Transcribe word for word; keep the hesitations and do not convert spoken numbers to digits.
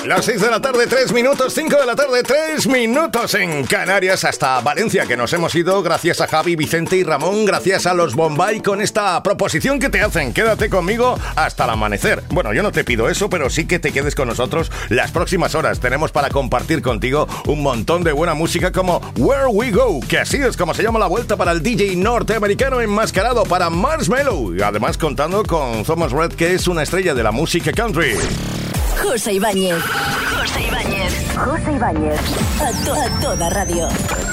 Las seis de la tarde, tres minutos, cinco de la tarde, tres minutos en Canarias, hasta Valencia, que nos hemos ido gracias a Javi, Vicente y Ramón, gracias a los Bombay con esta proposición que te hacen. Quédate conmigo hasta el amanecer. Bueno, yo no te pido eso, pero sí que te quedes con nosotros las próximas horas. Tenemos para compartir contigo un montón de buena música como Where We Go, que así es como se llama la vuelta para el D J norteamericano enmascarado para Marshmello. Y además contando con Thomas Rhett, que es una estrella de la música country. José Ibáñez. José Ibáñez. José Ibáñez. A, to- a toda radio.